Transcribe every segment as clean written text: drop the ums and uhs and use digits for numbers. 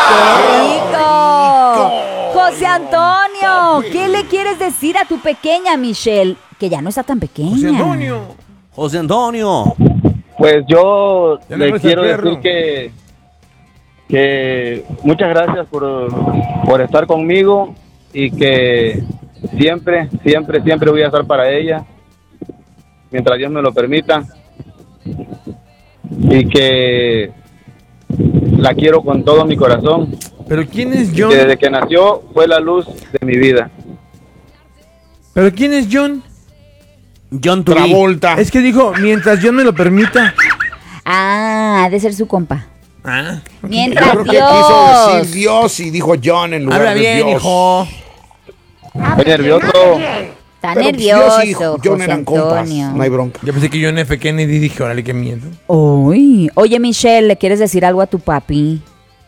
¡Qué rico! José Antonio, ¿qué le quieres decir a tu pequeña Michelle? Que ya no está tan pequeña. José Antonio. Pues yo Ya le le ves quiero al perro. decir que muchas gracias por estar conmigo y que siempre voy a estar para ella, mientras Dios me lo permita, y que la quiero con todo mi corazón. ¿Pero quién es Que John? desde que nació fue la luz de mi vida. ¿Pero quién es John? John Turi. Travolta. Es que dijo, mientras John me lo permita. Ah, ha de ser su compa. Ah. Yo Mientras creo que quiso Dios. decir Dios y dijo John en lugar Habla de bien, Dios. hijo. Estoy nervioso. Está Pero, pues, nervioso, Dios y John José eran compas, Antonio. no hay bronca. Yo pensé que John F. Kennedy dije, órale, qué miedo. Uy. Oye, Michelle, ¿le quieres decir algo a tu papi?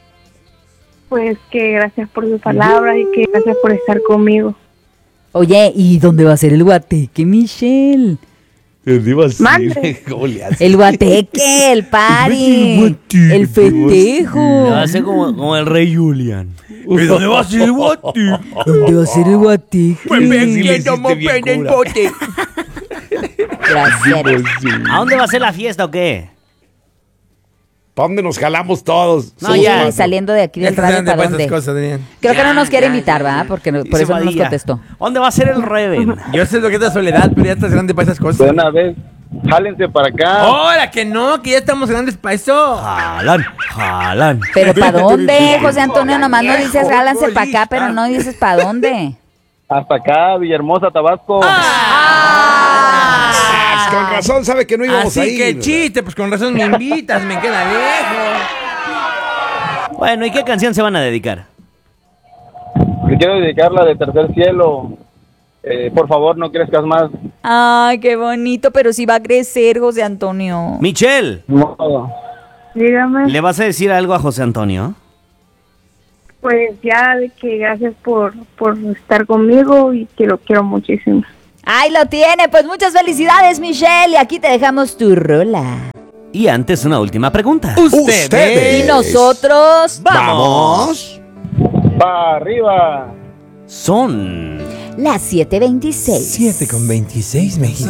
Pues que gracias por sus palabras y que gracias por estar conmigo. Oye, ¿y dónde va a ser el guateque, Michelle? Mande. El guateque, el party, el festejo. Va a ser como el rey Julian. ¿Y dónde va a ser el guate? ¿Dónde va a ser el guateque? bote. Gracias. ¿A dónde va a ser la fiesta o qué? ¿Para dónde nos jalamos todos? No, Somos Sí, ya. cuatro. saliendo de aquí Ya del estás radio, grande ¿para para esas dónde? cosas, Adrián. Creo que no nos quiere Ya, invitar, ya, ¿verdad? ya. Porque por Dice eso no nos Padilla. contestó. ¿Dónde va a ser el Reven? Yo sé lo que es la soledad, pero ya estás grande para esas De cosas. una vez, jálense para acá. ¡Ahora que no! Que ya estamos grandes para eso. Jalan. ¿Pero para dónde, José Antonio? Nomás no dices, jálanse para acá, pero no dices para dónde. Hasta acá, Villahermosa, Tabasco. Ah, con razón sabe que no íbamos a Así ir. que chiste, pues con razón me invitas, me queda lejos. Bueno, ¿y qué canción se van a dedicar? Le quiero dedicarla de Tercer Cielo. Por favor, no crezcas más. Ay, qué bonito, pero sí va a crecer, José Antonio. Michelle, No. Dígame, ¿le vas a decir algo a José Antonio? pues ya de que gracias por estar conmigo y que lo quiero muchísimo. Ay, lo tiene. Pues muchas felicidades, Michelle. Y aquí te dejamos tu rola. Y antes, una última pregunta. Ustedes. Y nosotros Vamos. ¡Pa' arriba! Son las 7:26. 7:26, México.